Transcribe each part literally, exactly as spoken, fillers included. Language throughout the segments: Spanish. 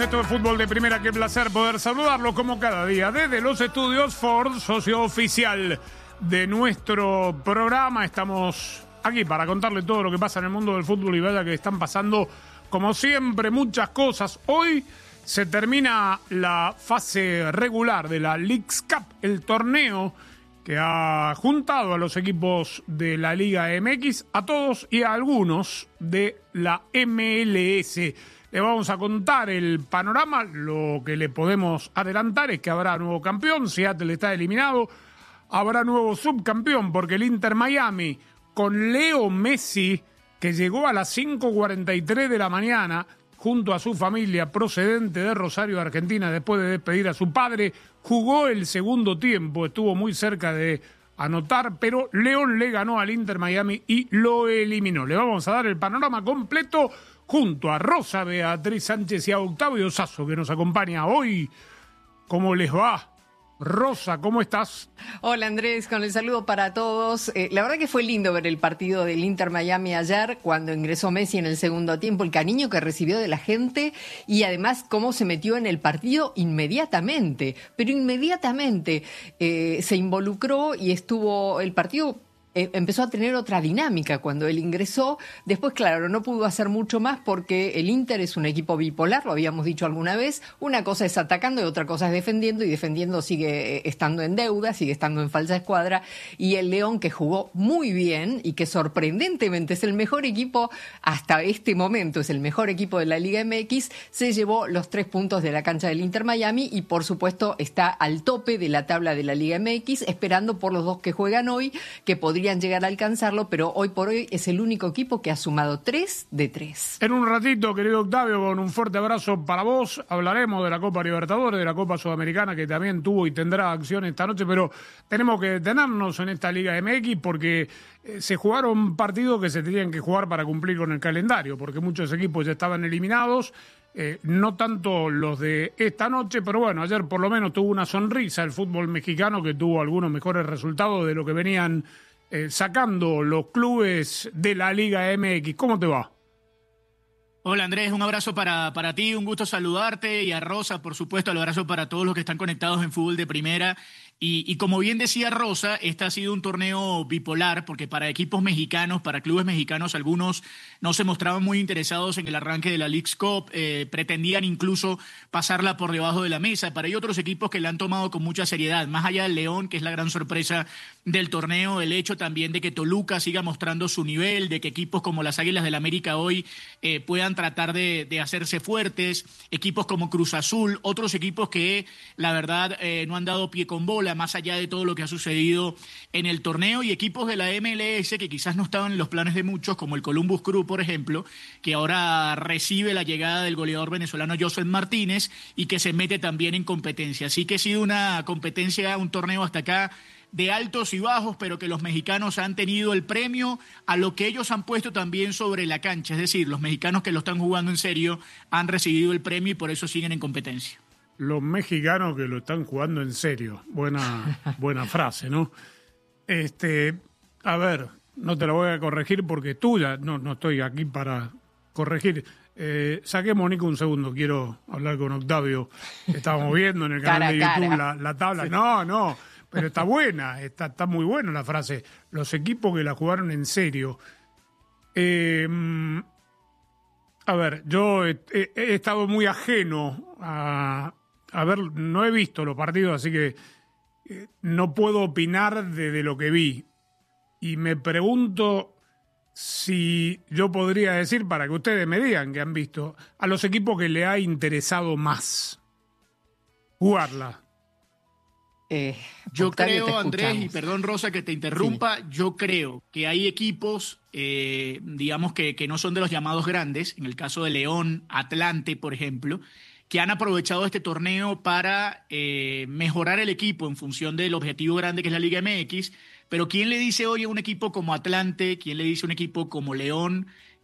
Esto es Fútbol de Primera, qué placer poder saludarlo como cada día desde los estudios Ford, socio oficial de nuestro programa. Estamos aquí para contarle todo lo que pasa en el mundo del fútbol y vaya que están pasando, como siempre, muchas cosas. Hoy se termina la fase regular de la Leagues Cup, el torneo que ha juntado a los equipos de la Liga M X, a todos y a algunos de la M L S. Le vamos a contar el panorama. Lo que le podemos adelantar es que habrá nuevo campeón. Seattle está eliminado. Habrá nuevo subcampeón porque el Inter Miami, con Leo Messi, que llegó a las cinco cuarenta y tres de la mañana junto a su familia procedente de Rosario, Argentina, después de despedir a su padre, jugó el segundo tiempo. Estuvo muy cerca de anotar, pero León le ganó al Inter Miami y lo eliminó. Le vamos a dar el panorama completo junto a Rosa, Beatriz Sánchez y a Octavio Sasso, que nos acompaña hoy. ¿Cómo les va? Rosa, ¿cómo estás? Hola Andrés, con el saludo para todos. Eh, la verdad que fue lindo ver el partido del Inter Miami ayer, cuando ingresó Messi en el segundo tiempo, el cariño que recibió de la gente y además cómo se metió en el partido inmediatamente, pero inmediatamente eh, se involucró y estuvo el partido. Eh, empezó a tener otra dinámica cuando él ingresó. Después, claro, no pudo hacer mucho más porque el Inter es un equipo bipolar, lo habíamos dicho alguna vez. Una cosa es atacando y otra cosa es defendiendo, y defendiendo sigue eh, estando en deuda, sigue estando en falsa escuadra. Y el León, que jugó muy bien y que sorprendentemente es el mejor equipo hasta este momento, es el mejor equipo de la Liga M X, se llevó los tres puntos de la cancha del Inter Miami y, por supuesto, está al tope de la tabla de la Liga M X, esperando por los dos que juegan hoy, que podrían llegar a alcanzarlo, pero hoy por hoy es el único equipo que ha sumado tres de tres. En un ratito, querido Octavio, con un fuerte abrazo para vos, hablaremos de la Copa Libertadores, de la Copa Sudamericana, que también tuvo y tendrá acción esta noche, pero tenemos que detenernos en esta Liga M X porque eh, se jugaron partidos que se tenían que jugar para cumplir con el calendario, porque muchos equipos ya estaban eliminados. Eh, no tanto los de esta noche, pero bueno, ayer por lo menos tuvo una sonrisa el fútbol mexicano, que tuvo algunos mejores resultados de lo que venían Eh, sacando los clubes de la Liga M X. ¿Cómo te va? Hola Andrés, un abrazo para, para ti, un gusto saludarte, y a Rosa, por supuesto, el abrazo para todos los que están conectados en Fútbol de Primera. Y, y como bien decía Rosa, este ha sido un torneo bipolar, porque para equipos mexicanos, para clubes mexicanos, algunos no se mostraban muy interesados en el arranque de la Leagues Cup, eh, pretendían incluso pasarla por debajo de la mesa, pero hay otros equipos que la han tomado con mucha seriedad, más allá del León, que es la gran sorpresa del torneo, el hecho también de que Toluca siga mostrando su nivel, de que equipos como las Águilas del América hoy eh, puedan tratar de, de hacerse fuertes, equipos como Cruz Azul, otros equipos que la verdad eh, no han dado pie con bola, más allá de todo lo que ha sucedido en el torneo, y equipos de la M L S que quizás no estaban en los planes de muchos, como el Columbus Crew, por ejemplo, que ahora recibe la llegada del goleador venezolano Joseph Martínez y que se mete también en competencia. Así que ha sido una competencia, un torneo hasta acá de altos y bajos, pero que los mexicanos han tenido el premio a lo que ellos han puesto también sobre la cancha. Es decir, los mexicanos que lo están jugando en serio han recibido el premio y por eso siguen en competencia. Los mexicanos que lo están jugando en serio. Buena, buena frase, ¿no? Este, a ver, no te la voy a corregir porque es tuya. No, no estoy aquí para corregir. Eh, saqué, Mónica, un segundo. Quiero hablar con Octavio. Estábamos viendo en el canal cara, de YouTube la, la tabla. Sí. No, no. Pero está buena, está, está muy buena la frase. Los equipos que la jugaron en serio. Eh, a ver, yo he, he, he estado muy ajeno a, a ver, no he visto los partidos, así que eh, no puedo opinar de, de lo que vi. Y me pregunto si yo podría decir, para que ustedes me digan que han visto, a los equipos que le ha interesado más jugarla. Eh, yo Octavio, creo, Andrés, y perdón Rosa que te interrumpa, sí. Yo creo que hay equipos, eh, digamos que, que no son de los llamados grandes, en el caso de León, Atlante, por ejemplo, que han aprovechado este torneo para eh, mejorar el equipo en función del objetivo grande que es la Liga M X, pero ¿quién le dice hoy a un equipo como Atlante, quién le dice a un equipo como León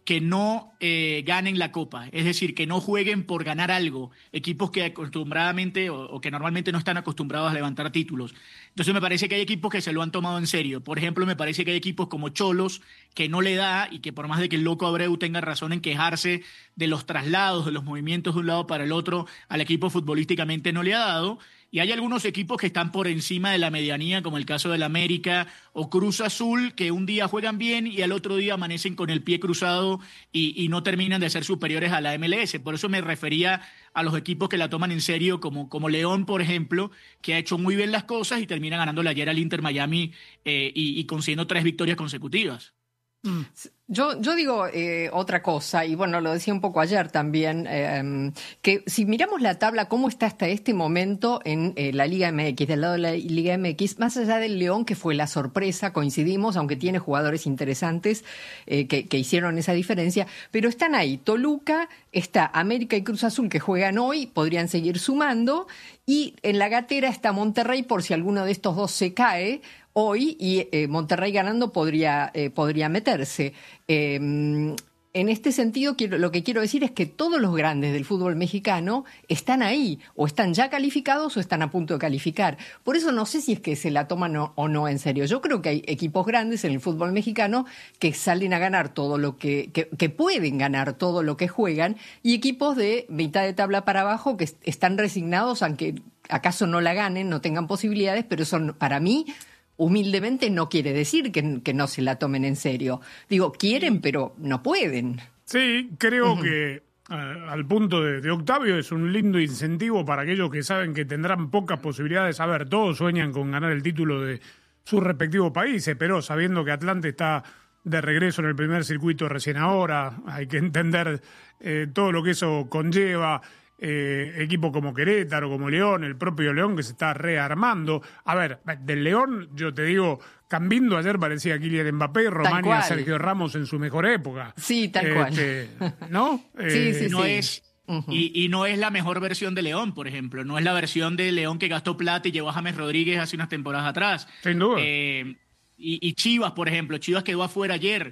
que no eh, ganen la Copa, es decir, que no jueguen por ganar algo, equipos que acostumbradamente o, o que normalmente no están acostumbrados a levantar títulos. Entonces me parece que hay equipos que se lo han tomado en serio. Por ejemplo, me parece que hay equipos como Cholos que no le da, y que por más de que el loco Abreu tenga razón en quejarse de los traslados, de los movimientos de un lado para el otro, al equipo futbolísticamente no le ha dado. Y hay algunos equipos que están por encima de la medianía, como el caso del América o Cruz Azul, que un día juegan bien y al otro día amanecen con el pie cruzado y, y no terminan de ser superiores a la M L S. Por eso me refería a los equipos que la toman en serio, como, como León, por ejemplo, que ha hecho muy bien las cosas y termina ganándole ayer al Inter Miami eh, y, y consiguiendo tres victorias consecutivas. Mm. Yo, yo digo eh, otra cosa, y bueno, lo decía un poco ayer también, eh, que si miramos la tabla, cómo está hasta este momento en eh, la Liga M X, del lado de la Liga M X, más allá del León, que fue la sorpresa, coincidimos, aunque tiene jugadores interesantes eh, que, que hicieron esa diferencia, pero están ahí Toluca, está América y Cruz Azul que juegan hoy, podrían seguir sumando, y en la gatera está Monterrey por si alguno de estos dos se cae hoy, y eh, Monterrey ganando podría, eh, podría meterse. Eh, en este sentido, quiero, lo que quiero decir es que todos los grandes del fútbol mexicano están ahí, o están ya calificados o están a punto de calificar. Por eso no sé si es que se la toman o, o no en serio. Yo creo que hay equipos grandes en el fútbol mexicano que salen a ganar todo lo que, que, que pueden ganar todo lo que juegan, y equipos de mitad de tabla para abajo que están resignados, aunque acaso no la ganen, no tengan posibilidades, pero son, para mí, humildemente no quiere decir que, que no se la tomen en serio. Digo, quieren, pero no pueden. Sí, creo Uh-huh. que uh, al punto de, de Octavio es un lindo incentivo para aquellos que saben que tendrán pocas posibilidades. A ver, todos sueñan con ganar el título de sus respectivos países, pero sabiendo que Atlante está de regreso en el primer circuito recién ahora, hay que entender eh, todo lo que eso conlleva. Eh, equipos como Querétaro, como León, el propio León que se está rearmando. A ver, del León, yo te digo, Cambindo ayer parecía Kylian Mbappé, Romani a Sergio Ramos en su mejor época. Sí, tal este, cual. ¿No? Sí, sí, eh, no sí. es Uh-huh. y, y no es la mejor versión de León, por ejemplo. No es la versión de León que gastó plata y llevó a James Rodríguez hace unas temporadas atrás. Sin duda. Eh, y, y Chivas, por ejemplo. Chivas quedó afuera ayer.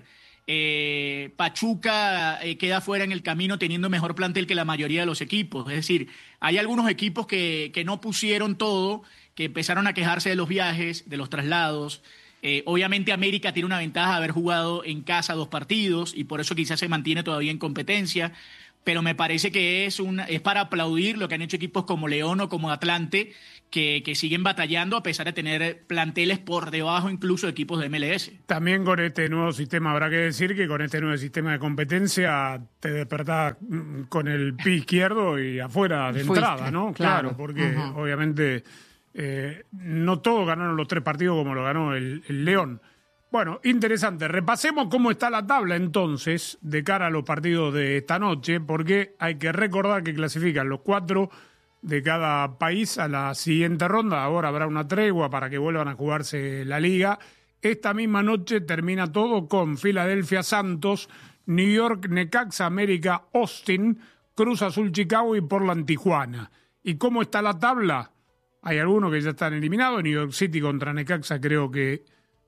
Eh, Pachuca eh, queda fuera en el camino teniendo mejor plantel que la mayoría de los equipos. Es decir, hay algunos equipos que, que no pusieron todo, que empezaron a quejarse de los viajes, de los traslados. Eh, obviamente América tiene una ventaja de haber jugado en casa dos partidos y por eso quizás se mantiene todavía en competencia, pero me parece que es, una, es para aplaudir lo que han hecho equipos como León o como Atlante, que, que siguen batallando a pesar de tener planteles por debajo incluso de equipos de M L S. También con este nuevo sistema, habrá que decir que con este nuevo sistema de competencia te despertás con el pie izquierdo y afuera de Fuiste, entrada, ¿no? claro. Claro, porque Uh-huh. obviamente eh, no todos ganaron los tres partidos como lo ganó el, el León. Bueno, interesante. Repasemos cómo está la tabla entonces de cara a los partidos de esta noche, porque hay que recordar que clasifican los cuatro de cada país a la siguiente ronda. Ahora habrá una tregua para que vuelvan a jugarse la liga. Esta misma noche termina todo con Filadelfia Santos, New York Necaxa América Austin, Cruz Azul Chicago y Portland Tijuana. ¿Y cómo está la tabla? Hay algunos que ya están eliminados. New York City contra Necaxa creo que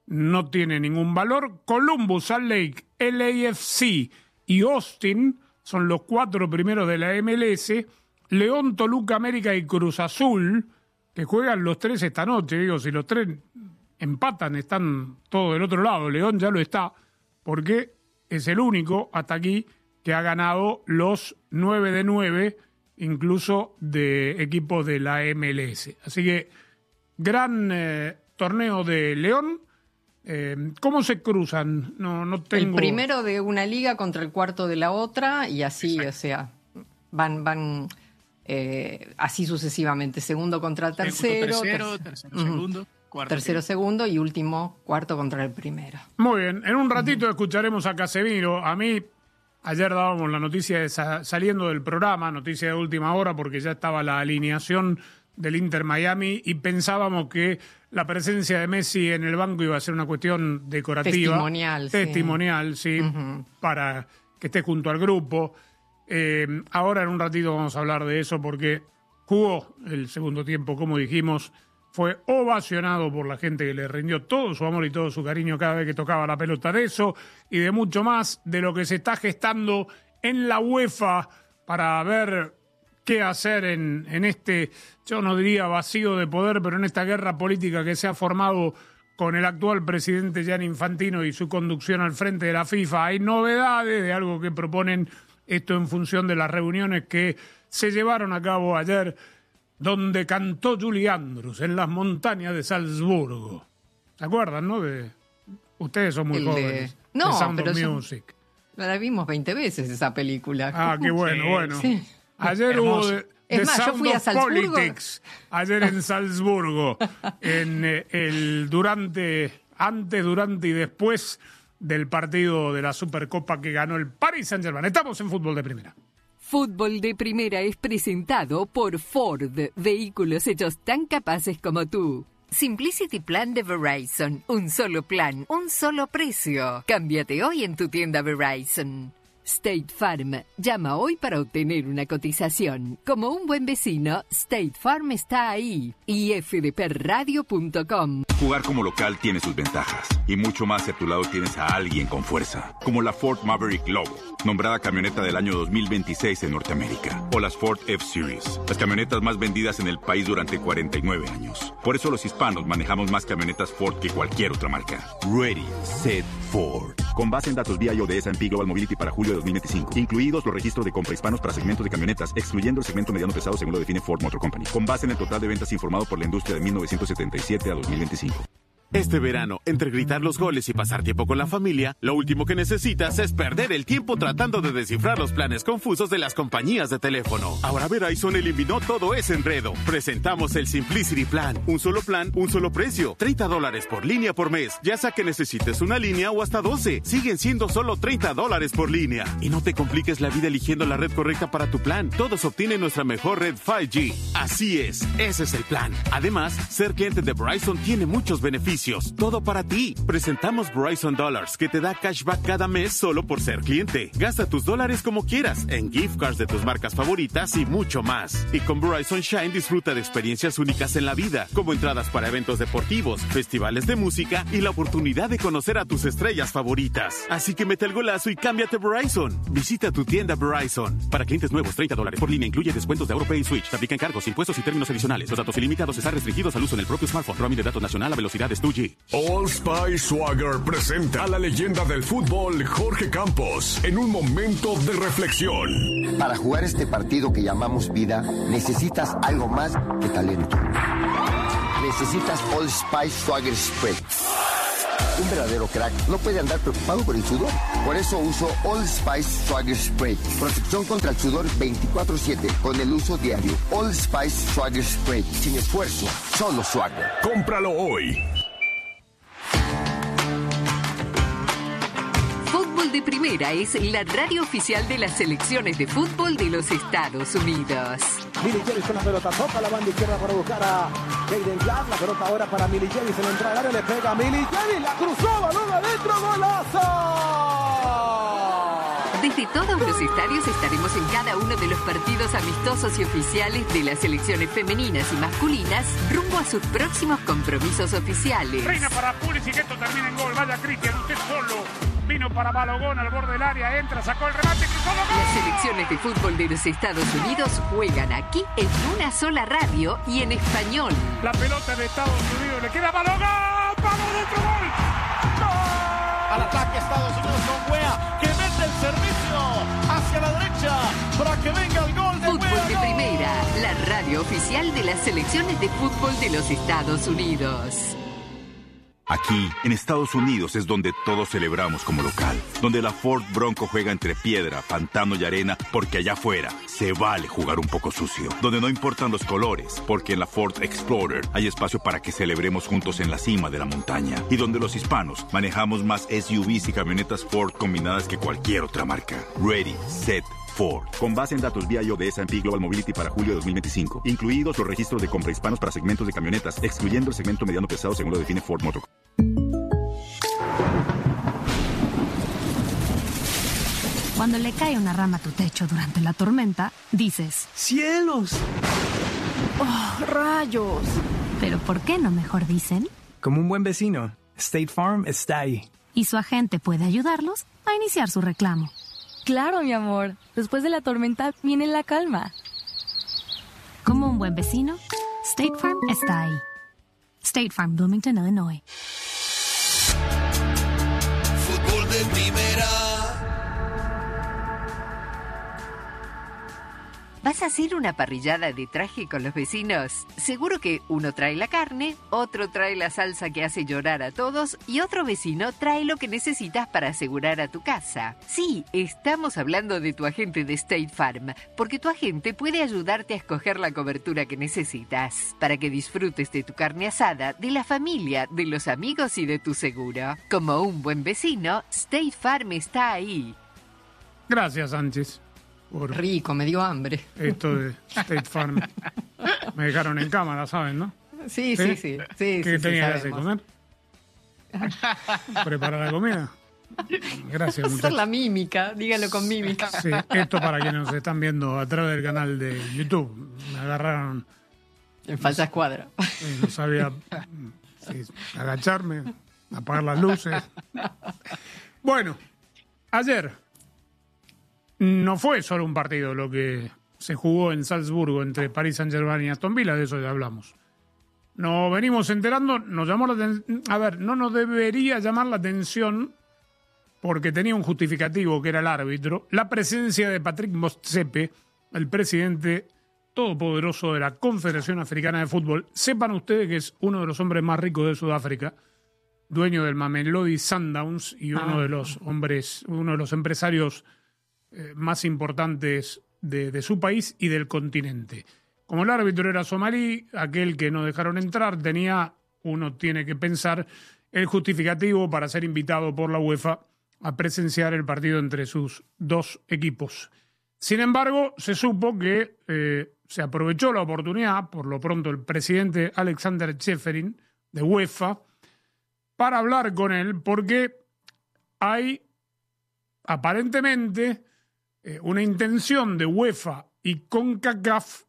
no tiene ningún valor. Columbus, Salt Lake, L A F C y Austin son los cuatro primeros de la M L S. León, Toluca, América y Cruz Azul, que juegan los tres esta noche. Digo, si los tres empatan, están todos del otro lado. León ya lo está, porque es el único hasta aquí que ha ganado los nueve de nueve, incluso de equipos de la M L S. Así que, gran eh, torneo de León. Eh, ¿Cómo se cruzan? No, no tengo... El primero de una liga contra el cuarto de la otra, y así, Exacto. o sea, van, van eh, así sucesivamente. Segundo contra tercero. Segundo, tercero, terc- tercero, Ujú. segundo, cuarto. Tercero, segundo y último, cuarto contra el primero. Muy bien, en un ratito uh-huh. escucharemos a Casemiro. A mí, ayer dábamos la noticia de sa- saliendo del programa, noticia de última hora, porque ya estaba la alineación del Inter Miami y pensábamos que la presencia de Messi en el banco iba a ser una cuestión decorativa. Testimonial, sí. Testimonial, sí, uh-huh. para que esté junto al grupo. Eh, ahora en un ratito vamos a hablar de eso porque jugó el segundo tiempo, como dijimos, fue ovacionado por la gente que le rindió todo su amor y todo su cariño cada vez que tocaba la pelota. De eso y de mucho más, de lo que se está gestando en la UEFA para ver qué hacer en, en este, yo no diría vacío de poder, pero en esta guerra política que se ha formado con el actual presidente Gianni Infantino y su conducción al frente de la FIFA. Hay novedades de algo que proponen, esto en función de las reuniones que se llevaron a cabo ayer, donde cantó Julie Andrews en las montañas de Salzburgo. ¿Se acuerdan, no? De, ustedes son muy El, jóvenes. No, de Sound pero of yo- Music. La vimos veinte veces esa película. Ah, qué bueno, Sí, bueno. sí. Ayer Hermoso. hubo de, Es The más, yo Sound fui a of Salzburgo. Politics, ayer en Salzburgo, en eh, el durante, antes, durante y después del partido de la Supercopa que ganó el Paris Saint-Germain. Estamos en Fútbol de Primera. Fútbol de Primera es presentado por Ford, vehículos hechos tan capaces como tú. Simplicity Plan de Verizon, un solo plan, un solo precio. Cámbiate hoy en tu tienda Verizon. State Farm, llama hoy para obtener una cotización. Como un buen vecino, State Farm está ahí. y f d p radio punto com. Jugar como local tiene sus ventajas, y mucho más si a tu lado tienes a alguien con fuerza, como la Ford Maverick Lobo, nombrada camioneta del año dos mil veintiséis en Norteamérica, o las Ford F-Series, las camionetas más vendidas en el país durante cuarenta y nueve años. Por eso los hispanos manejamos más camionetas Ford que cualquier otra marca. Ready, Set, Ford. Con base en datos V I O de S and P Global Mobility para julio de dos mil veinticinco, incluidos los registros de compra hispanos para segmentos de camionetas, excluyendo el segmento mediano pesado según lo define Ford Motor Company, con base en el total de ventas informado por la industria de mil novecientos setenta y siete a dos mil veinticinco. Este verano, entre gritar los goles y pasar tiempo con la familia, lo último que necesitas es perder el tiempo tratando de descifrar los planes confusos de las compañías de teléfono. Ahora Verizon eliminó todo ese enredo. Presentamos el Simplicity Plan. Un solo plan, un solo precio. treinta dólares por línea por mes. Ya sea que necesites una línea o hasta doce. Siguen siendo solo treinta dólares por línea. Y no te compliques la vida eligiendo la red correcta para tu plan. Todos obtienen nuestra mejor red cinco G. Así es, ese es el plan. Además, ser cliente de Verizon tiene muchos beneficios. Todo para ti. Presentamos Verizon Dollars, que te da cashback cada mes solo por ser cliente. Gasta tus dólares como quieras, en gift cards de tus marcas favoritas y mucho más. Y con Verizon Shine disfruta de experiencias únicas en la vida, como entradas para eventos deportivos, festivales de música y la oportunidad de conocer a tus estrellas favoritas. Así que mete el golazo y cámbiate a Verizon. Visita tu tienda Verizon. Para clientes nuevos, treinta dólares por línea, incluye descuentos de AuroPay y Switch. Se aplican cargos, impuestos y términos adicionales. Los datos ilimitados están restringidos al uso en el propio smartphone. Roaming de datos nacional a velocidades dos G. Old Spice Swagger presenta a la leyenda del fútbol Jorge Campos en un momento de reflexión. Para jugar este partido que llamamos vida, necesitas algo más que talento. Necesitas Old Spice Swagger Spray. Un verdadero crack no puede andar preocupado por el sudor. Por eso uso Old Spice Swagger Spray. Protección contra el sudor veinticuatro siete con el uso diario. Old Spice Swagger Spray. Sin esfuerzo, solo swagger. Cómpralo hoy. Fútbol de Primera es la radio oficial de las selecciones de fútbol de los Estados Unidos. Milly Jerry con la pelota, toca la banda izquierda para buscar a Jaden Clark, la pelota ahora para Milly Jerry, se le entra al área, le pega a Milly Jerry, la cruzó, balón adentro, golazo. Desde todos los estadios estaremos en cada uno de los partidos amistosos y oficiales de las selecciones femeninas y masculinas rumbo a sus próximos compromisos oficiales. Reina para Pulisic, que esto termina en gol. Vaya Cristian, usted solo. Vino para Balogón al borde del área, entra, sacó el remate, cruzó los Las selecciones de fútbol de los Estados Unidos juegan aquí en una sola radio y en español. La pelota de Estados Unidos, le queda Balogón. ¡Vamos, dentro, gol! Al ataque Estados Unidos con Wea, que mete el servicio hacia la derecha para que venga el gol de Fútbol Wea. de ¡Gol! Primera, la radio oficial de las selecciones de fútbol de los Estados Unidos. Aquí, en Estados Unidos, es donde todos celebramos como local. Donde la Ford Bronco juega entre piedra, pantano y arena, porque allá afuera se vale jugar un poco sucio. Donde no importan los colores, porque en la Ford Explorer hay espacio para que celebremos juntos en la cima de la montaña. Y donde los hispanos manejamos más S U Vs y camionetas Ford combinadas que cualquier otra marca. Ready, Set, Ford. Con base en datos V I O de S and P Global Mobility para julio de dos mil veinticinco, incluidos los registros de compra hispanos para segmentos de camionetas, excluyendo el segmento mediano pesado según lo define Ford Motor. Cuando le cae una rama a tu techo durante la tormenta, dices: ¡Cielos! ¡Oh, rayos! Pero ¿por qué no mejor dicen? Como un buen vecino, State Farm está ahí. Y su agente puede ayudarlos a iniciar su reclamo. Claro, mi amor. Después de la tormenta viene la calma. Como un buen vecino, State Farm está ahí. State Farm, Bloomington, Illinois. Fútbol de primera. ¿Vas a hacer una parrillada de traje con los vecinos? Seguro que uno trae la carne, otro trae la salsa que hace llorar a todos y otro vecino trae lo que necesitas para asegurar a tu casa. Sí, estamos hablando de tu agente de State Farm, porque tu agente puede ayudarte a escoger la cobertura que necesitas para que disfrutes de tu carne asada, de la familia, de los amigos y de tu seguro. Como un buen vecino, State Farm está ahí. Gracias, Sánchez. Por Rico, me dio hambre. Esto de State Farm. Me dejaron en cámara, ¿saben, no? Sí, sí, sí. sí, sí ¿Qué sí, tenía sí, que hacer? ¿Comer? ¿Preparar la comida? Gracias, muchachos. Hacer la mímica, dígalo con mímica. Sí, esto para quienes nos están viendo a través del canal de YouTube. Me agarraron... En falsa escuadra. No sabía sí, agacharme, apagar las luces. Bueno, ayer... No fue solo un partido lo que se jugó en Salzburgo entre Paris Saint-Germain y Aston Villa, de eso ya hablamos. Nos venimos enterando, nos llamó la atención, a ver, no nos debería llamar la atención porque tenía un justificativo que era el árbitro, la presencia de Patrick Motsepe, el presidente todopoderoso de la Confederación Africana de Fútbol. Sepan ustedes que es uno de los hombres más ricos de Sudáfrica, dueño del Mamelodi Sundowns y uno Ah. de los hombres, uno de los empresarios Eh, más importantes de, de su país y del continente. Como el árbitro era somalí, aquel que no dejaron entrar tenía, uno tiene que pensar, el justificativo para ser invitado por la UEFA a presenciar el partido entre sus dos equipos. Sin embargo, se supo que eh, se aprovechó la oportunidad, por lo pronto el presidente Alexander Ceferin de UEFA, para hablar con él, porque hay aparentemente eh, una intención de UEFA y CONCACAF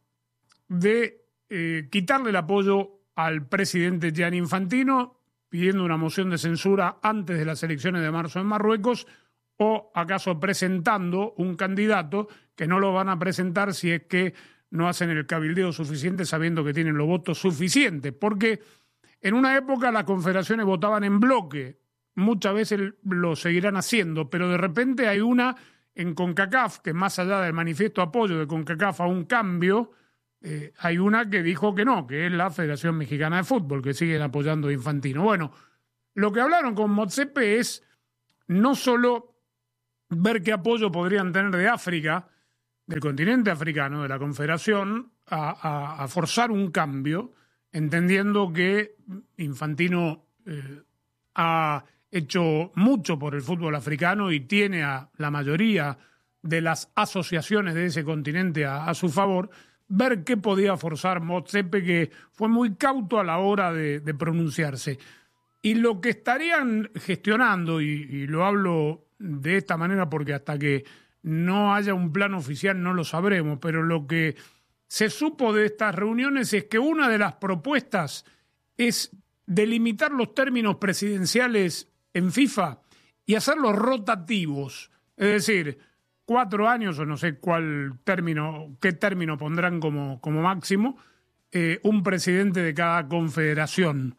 de eh, quitarle el apoyo al presidente Gianni Infantino, pidiendo una moción de censura antes de las elecciones de marzo en Marruecos, o acaso presentando un candidato que no lo van a presentar si es que no hacen el cabildeo suficiente sabiendo que tienen los votos suficientes, porque en una época las confederaciones votaban en bloque, muchas veces lo seguirán haciendo, pero de repente hay una en CONCACAF, que más allá del manifiesto apoyo de CONCACAF a un cambio, eh, hay una que dijo que no, que es la Federación Mexicana de Fútbol, que siguen apoyando a Infantino. Bueno, lo que hablaron con Motsepe es no solo ver qué apoyo podrían tener de África, del continente africano, de la Confederación, a, a, a forzar un cambio, entendiendo que Infantino eh, ha hecho mucho por el fútbol africano y tiene a la mayoría de las asociaciones de ese continente a, a su favor, ver qué podía forzar Motsepe, que fue muy cauto a la hora de, de pronunciarse. Y lo que estarían gestionando, y, y lo hablo de esta manera porque hasta que no haya un plan oficial no lo sabremos, pero lo que se supo de estas reuniones es que una de las propuestas es delimitar los términos presidenciales en FIFA y hacerlos rotativos, es decir, cuatro años o no sé cuál término, qué término pondrán como, como máximo, eh, un presidente de cada confederación.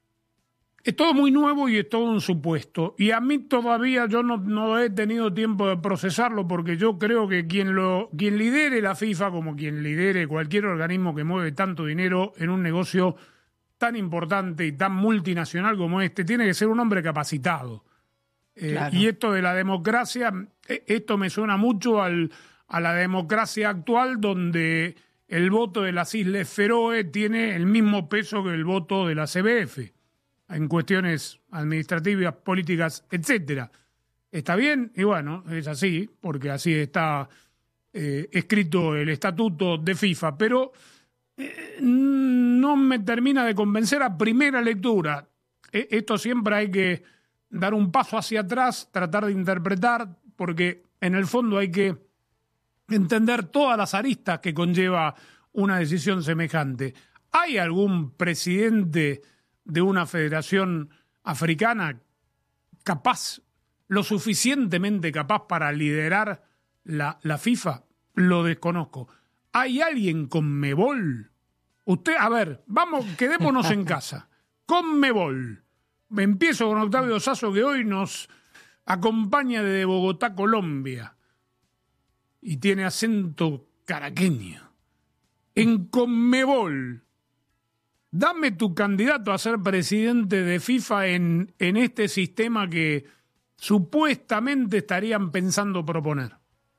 Es todo muy nuevo y es todo un supuesto. Y a mí todavía yo no, no he tenido tiempo de procesarlo porque yo creo que quien, lo, quien lidere la FIFA, como quien lidere cualquier organismo que mueve tanto dinero en un negocio tan importante y tan multinacional como este, tiene que ser un hombre capacitado. Eh, claro. Y esto de la democracia, esto me suena mucho al, a la democracia actual, donde el voto de las Islas Feroe tiene el mismo peso que el voto de la C B F, en cuestiones administrativas, políticas, etcétera. ¿Está bien? Y bueno, es así, porque así está eh, escrito el estatuto de FIFA, pero eh, no me termina de convencer a primera lectura. Eh, esto siempre hay que dar un paso hacia atrás, tratar de interpretar, porque en el fondo hay que entender todas las aristas que conlleva una decisión semejante. ¿Hay algún presidente de una federación africana capaz, lo suficientemente capaz para liderar la, la FIFA? Lo desconozco. ¿Hay alguien con Conmebol? Usted, a ver, vamos, quedémonos en casa. Conmebol. Me empiezo con Octavio Sazo, que hoy nos acompaña desde Bogotá, Colombia. Y tiene acento caraqueño. En Conmebol, dame tu candidato a ser presidente de FIFA en, en este sistema que supuestamente estarían pensando proponer.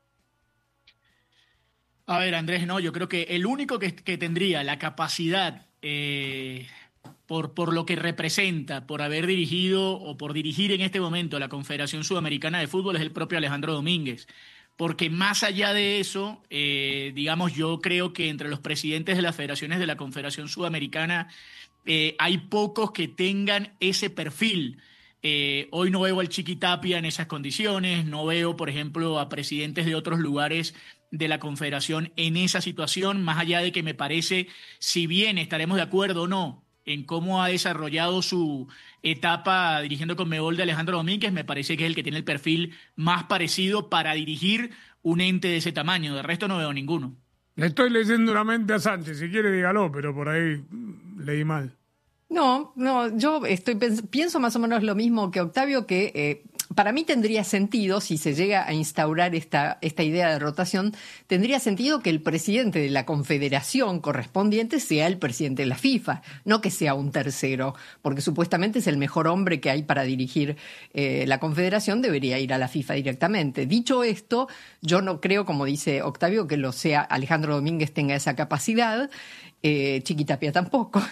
A ver, Andrés, no, yo creo que el único que, que tendría la capacidad, eh, por, por lo que representa, por haber dirigido o por dirigir en este momento la Confederación Sudamericana de Fútbol es el propio Alejandro Domínguez. Porque más allá de eso, eh, digamos, yo creo que entre los presidentes de las federaciones de la Confederación Sudamericana eh, hay pocos que tengan ese perfil. Eh, hoy no veo al Chiqui Tapia en esas condiciones, no veo, por ejemplo, a presidentes de otros lugares de la Confederación en esa situación, más allá de que me parece, si bien estaremos de acuerdo o no en cómo ha desarrollado su etapa dirigiendo Conmebol de Alejandro Domínguez, me parece que es el que tiene el perfil más parecido para dirigir un ente de ese tamaño. De resto no veo ninguno. Le estoy leyendo una mente a Sánchez, si quiere dígalo, pero por ahí leí mal. No, no, yo estoy pienso más o menos lo mismo que Octavio, que eh, para mí tendría sentido, si se llega a instaurar esta, esta idea de rotación, tendría sentido que el presidente de la confederación correspondiente sea el presidente de la FIFA, no que sea un tercero, porque supuestamente es el mejor hombre que hay para dirigir eh, la confederación, debería ir a la FIFA directamente. Dicho esto, yo no creo, como dice Octavio, que lo sea Alejandro Domínguez tenga esa capacidad. Eh, Chiqui Tapia tampoco.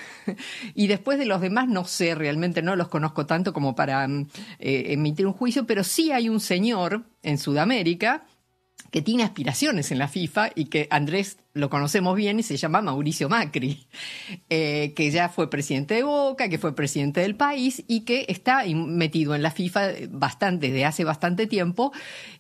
Y después de los demás no sé, realmente no los conozco tanto como para eh, emitir un juicio, pero sí hay un señor en Sudamérica que tiene aspiraciones en la FIFA y que Andrés lo conocemos bien y se llama Mauricio Macri, eh, que ya fue presidente de Boca, que fue presidente del país y que está metido en la FIFA bastante, desde hace bastante tiempo,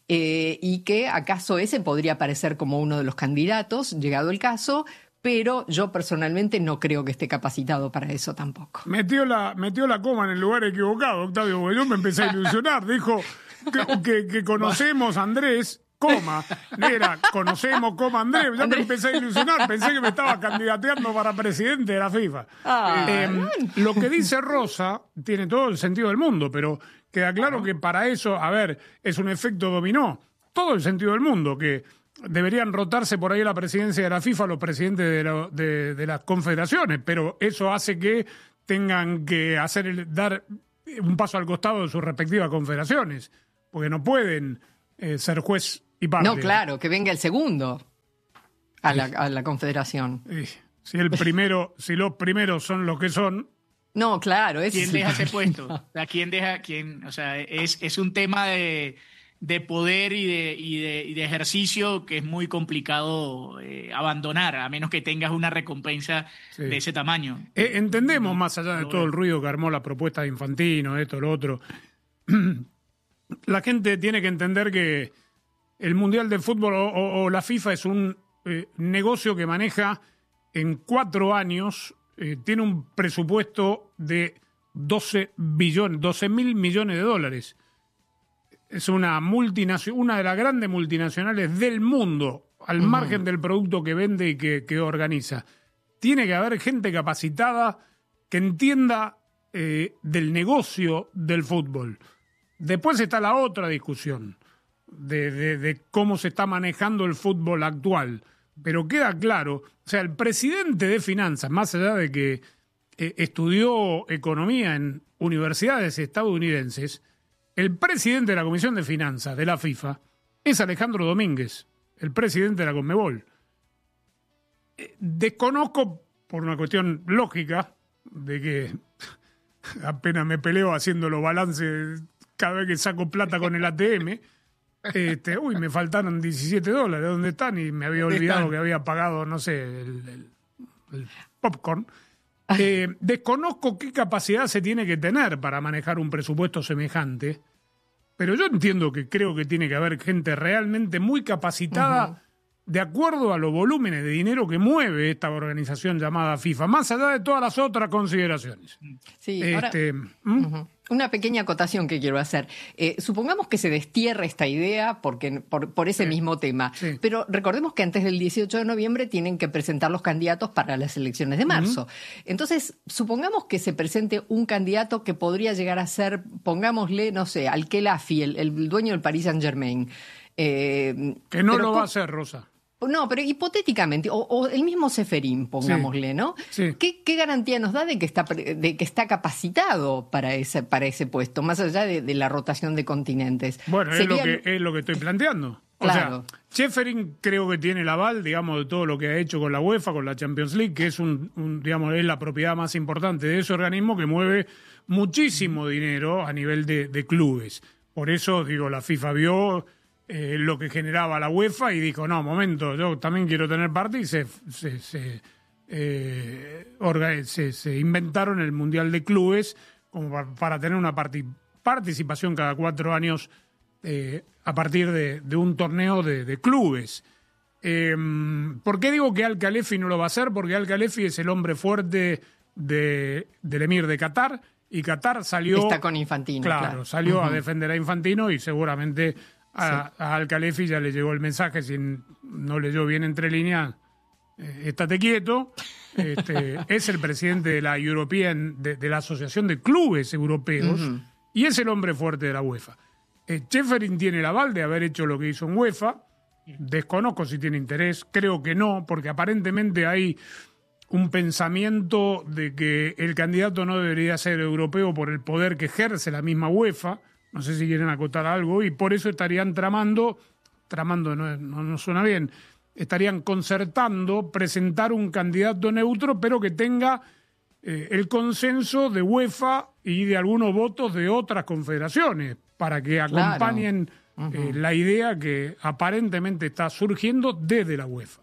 eh, y que acaso ese podría aparecer como uno de los candidatos, llegado el caso, pero yo personalmente no creo que esté capacitado para eso tampoco. Metió la, metió la coma en el lugar equivocado, Octavio, porque yo me empecé a ilusionar. Dijo que, que, que conocemos a Andrés, coma, era, conocemos, coma Andrés. Ya Andrés. Me empecé a ilusionar, pensé que me estaba candidateando para presidente de la FIFA. Ah, eh, lo que dice Rosa tiene todo el sentido del mundo, pero queda claro que para eso, a ver, es un efecto dominó. Todo el sentido del mundo, que deberían rotarse por ahí la presidencia de la FIFA los presidentes de, la, de, de las confederaciones, pero eso hace que tengan que hacer el, dar un paso al costado de sus respectivas confederaciones, porque no pueden eh, ser juez y parte. No, claro, que venga el segundo a la, a la confederación. Si el primero, si los primeros son los que son. No, claro. ¿Quién es deja ese puesto? ¿A quién deja? ¿Quién? O sea, es, es un tema de de poder y de, y de, y de ejercicio que es muy complicado eh, abandonar, a menos que tengas una recompensa sí. de ese tamaño. Eh, entendemos, más allá de todo el ruido que armó la propuesta de Infantino, esto, lo otro, la gente tiene que entender que el Mundial de Fútbol o, o, o la FIFA es un eh, negocio que maneja en cuatro años, eh, tiene un presupuesto de doce billones, doce mil millones de dólares. Es una multinacional, una de las grandes multinacionales del mundo, al uh-huh. margen del producto que vende y que, que organiza. Tiene que haber gente capacitada que entienda eh, del negocio del fútbol. Después está la otra discusión de, de, de cómo se está manejando el fútbol actual. Pero queda claro, o sea, el presidente de finanzas, más allá de que eh, estudió economía en universidades estadounidenses, el presidente de la Comisión de Finanzas de la FIFA es Alejandro Domínguez, el presidente de la Conmebol. Desconozco, por una cuestión lógica, de que apenas me peleo haciendo los balances cada vez que saco plata con el A T M, este, uy, me faltaron diecisiete dólares, ¿dónde están? Y me había olvidado que había pagado, no sé, el, el, el popcorn. Eh, desconozco qué capacidad se tiene que tener para manejar un presupuesto semejante, pero yo entiendo que creo que tiene que haber gente realmente muy capacitada, uh-huh. de acuerdo a los volúmenes de dinero que mueve esta organización llamada FIFA, más allá de todas las otras consideraciones. Sí, este, ahora, uh-huh. Una pequeña acotación que quiero hacer. Eh, supongamos que se destierra esta idea porque, por, por ese sí. mismo tema, sí. pero recordemos que antes del dieciocho de noviembre tienen que presentar los candidatos para las elecciones de marzo. Uh-huh. Entonces, supongamos que se presente un candidato que podría llegar a ser, pongámosle, no sé, Al-Khelafi, el, el dueño del Paris Saint-Germain. Eh, que no lo va a hacer, Rosa. No, pero hipotéticamente, o, o el mismo Ceferín, pongámosle, sí, ¿no? Sí. ¿Qué, ¿Qué garantía nos da de que está de que está capacitado para ese para ese puesto, más allá de, de la rotación de continentes? Bueno, es lo, que, es lo que estoy planteando. O claro. sea, Ceferín creo que tiene el aval, digamos, de todo lo que ha hecho con la UEFA, con la Champions League, que es un, un digamos, es la propiedad más importante de ese organismo que mueve muchísimo dinero a nivel de, de clubes. Por eso, digo, la FIFA vio Eh, lo que generaba la UEFA y dijo, no, momento, yo también quiero tener parte y se, se, se, eh, orga, se, se inventaron el Mundial de Clubes como para, para tener una parti participación cada cuatro años eh, a partir de, de un torneo de, de clubes. Eh, ¿Por qué digo que Al-Khelafi no lo va a hacer? Porque Al-Khelafi es el hombre fuerte de, del emir de Qatar y Qatar salió... Está con Infantino. Claro, claro. salió uh-huh. a defender a Infantino y seguramente... A, a Al-Khelafi ya le llegó el mensaje, si no leyó bien entre líneas, eh, estate quieto. Este, es el presidente de la European, de, de la Asociación de Clubes Europeos, uh-huh. y es el hombre fuerte de la UEFA. Eh, Ceferín tiene el aval de haber hecho lo que hizo en UEFA. Desconozco si tiene interés, creo que no, porque aparentemente hay un pensamiento de que el candidato no debería ser europeo por el poder que ejerce la misma UEFA. No sé si quieren acotar algo, y por eso estarían tramando, tramando no, no, no suena bien, estarían concertando presentar un candidato neutro, pero que tenga eh, el consenso de UEFA y de algunos votos de otras confederaciones, para que acompañen claro. uh-huh. eh, la idea que aparentemente está surgiendo desde la UEFA.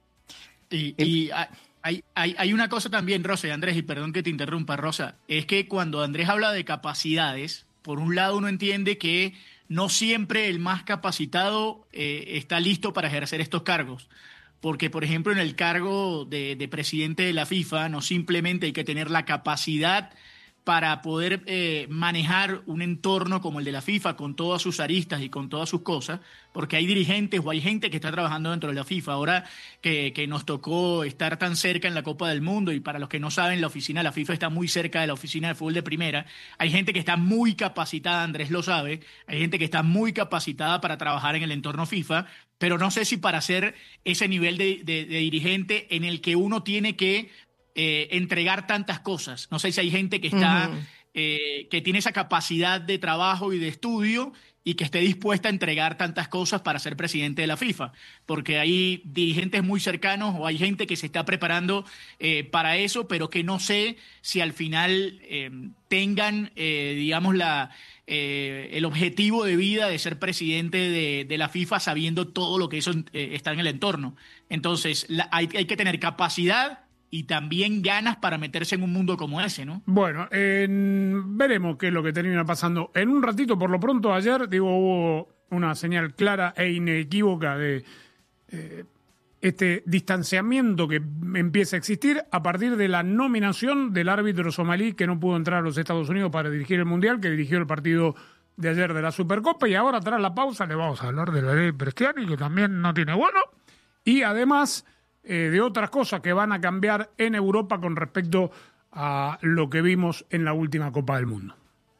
Y, y hay, hay, hay una cosa también, Rosa y Andrés, y perdón que te interrumpa, Rosa, es que cuando Andrés habla de capacidades, por un lado uno entiende que no siempre el más capacitado eh, está listo para ejercer estos cargos. Porque, por ejemplo, en el cargo de, de presidente de la FIFA no simplemente hay que tener la capacidad para poder eh, manejar un entorno como el de la FIFA con todas sus aristas y con todas sus cosas, porque hay dirigentes o hay gente que está trabajando dentro de la FIFA. Ahora que, que nos tocó estar tan cerca en la Copa del Mundo, y para los que no saben, la oficina de la FIFA está muy cerca de la oficina de fútbol de primera, hay gente que está muy capacitada, Andrés lo sabe, hay gente que está muy capacitada para trabajar en el entorno FIFA, pero no sé si para ser ese nivel de, de, de dirigente en el que uno tiene que Eh, entregar tantas cosas. No sé si hay gente que está uh-huh. eh, que tiene esa capacidad de trabajo y de estudio y que esté dispuesta a entregar tantas cosas para ser presidente de la FIFA, porque hay dirigentes muy cercanos o hay gente que se está preparando eh, para eso, pero que no sé si al final eh, tengan, eh, digamos, la eh, el objetivo de vida de ser presidente de, de la FIFA sabiendo todo lo que eso eh, está en el entorno. Entonces, la, hay, hay que tener capacidad y también ganas para meterse en un mundo como ese, ¿no? Bueno, eh, veremos qué es lo que termina pasando. En un ratito, por lo pronto, ayer, digo, hubo una señal clara e inequívoca de eh, este distanciamiento que empieza a existir a partir de la nominación del árbitro somalí que no pudo entrar a los Estados Unidos para dirigir el Mundial, que dirigió el partido de ayer de la Supercopa, y ahora, tras la pausa, le vamos a hablar de la ley Bresciani, que también no tiene bueno, y además... Eh, de otras cosas que van a cambiar en Europa con respecto a lo que vimos en la última Copa del Mundo.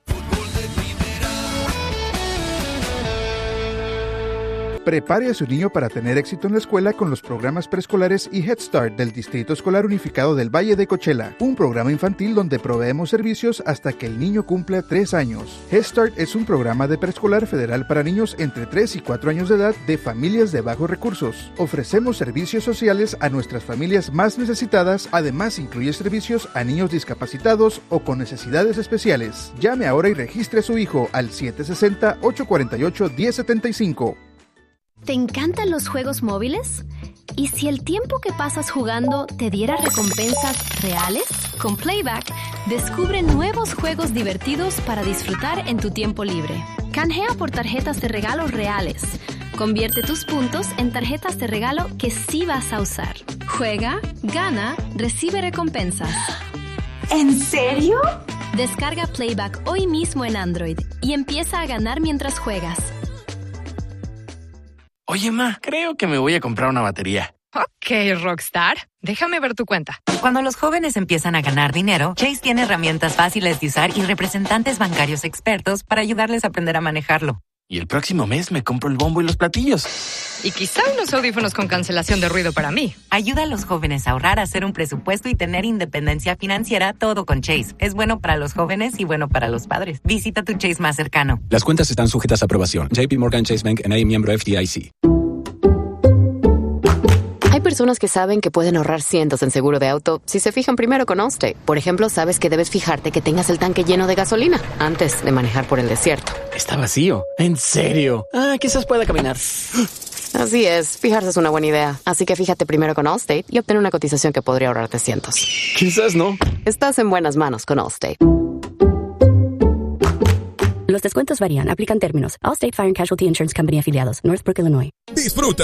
Prepare a su niño para tener éxito en la escuela con los programas preescolares y Head Start del Distrito Escolar Unificado del Valle de Coachella, un programa infantil donde proveemos servicios hasta que el niño cumpla tres años. Head Start es un programa de preescolar federal para niños entre tres y cuatro años de edad de familias de bajos recursos. Ofrecemos servicios sociales a nuestras familias más necesitadas, además incluye servicios a niños discapacitados o con necesidades especiales. Llame ahora y registre a su hijo al siete seis cero, ocho cuatro ocho, uno cero siete cinco. ¿Te encantan los juegos móviles? ¿Y si el tiempo que pasas jugando te diera recompensas reales? Con Playback, descubre nuevos juegos divertidos para disfrutar en tu tiempo libre. Canjea por tarjetas de regalos reales, Convierte tus puntos en tarjetas de regalo que sí vas a usar. Juega, gana, recibe recompensas. ¿En serio? Descarga Playback hoy mismo en Android y empieza a ganar mientras juegas. Oye, ma, creo que me voy a comprar una batería. Ok, Rockstar. Déjame ver tu cuenta. Cuando los jóvenes empiezan a ganar dinero, Chase tiene herramientas fáciles de usar y representantes bancarios expertos para ayudarles a aprender a manejarlo. Y el próximo mes me compro el bombo y los platillos. Y quizá unos audífonos con cancelación de ruido para mí. Ayuda a los jóvenes a ahorrar, a hacer un presupuesto y tener independencia financiera, todo con Chase. Es bueno para los jóvenes y bueno para los padres. Visita tu Chase más cercano. Las cuentas están sujetas a aprobación. J P Morgan Chase Bank N A, miembro F D I C. Hay personas que saben que pueden ahorrar cientos en seguro de auto si se fijan primero con Allstate. Por ejemplo, sabes que debes fijarte que tengas el tanque lleno de gasolina antes de manejar por el desierto. Está vacío. ¿En serio? Ah, quizás pueda caminar. Así es, fijarse es una buena idea. Así que fíjate primero con Allstate y obtén una cotización que podría ahorrarte cientos. Quizás no. Estás en buenas manos con Allstate. Los descuentos varían. Aplican términos. Allstate Fire and Casualty Insurance Company afiliados. Northbrook, Illinois. Disfruta